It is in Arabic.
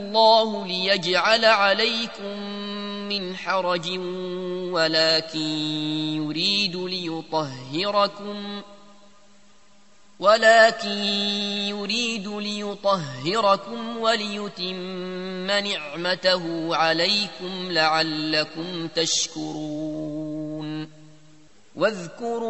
الله ليجعل عليكم من حرج ولكن يريد ليطهركم وليتم نعمته عليكم لعلكم تشكرون. واذكروا